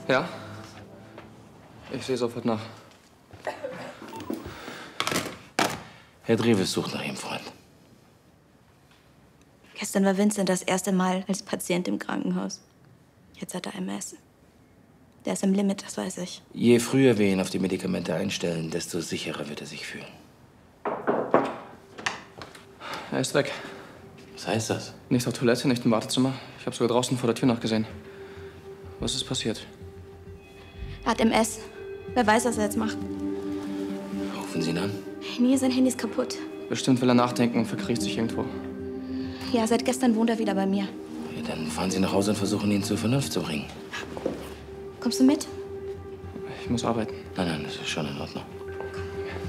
Ja? Ich sehe sofort nach. Herr Dreves sucht nach Ihrem Freund. Gestern war Vincent das erste Mal als Patient im Krankenhaus. Jetzt hat er MS. Der ist im Limit, das weiß ich. Je früher wir ihn auf die Medikamente einstellen, desto sicherer wird er sich fühlen. Er ist weg. Was heißt das? Nicht auf Toilette, nicht im Wartezimmer. Ich habe sogar draußen vor der Tür nachgesehen. Was ist passiert? Er hat MS. Wer weiß, was er jetzt macht. Rufen Sie ihn an. Nee, sein Handy ist kaputt. Bestimmt will er nachdenken und verkriecht sich irgendwo. Ja, seit gestern wohnt er wieder bei mir. Ja, dann fahren Sie nach Hause und versuchen, ihn zur Vernunft zu bringen. Kommst du mit? Ich muss arbeiten. Nein, das ist schon in Ordnung.